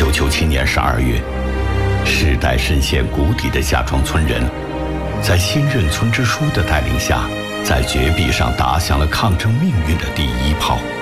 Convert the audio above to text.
1997年12月，世代深陷谷底的夏庄村人，在新任村支书的带领下，在绝壁上打响了抗争命运的第一炮。